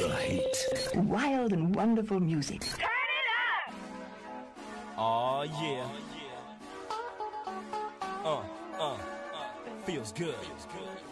the heat. Wild and wonderful music. Oh yeah. Feels good.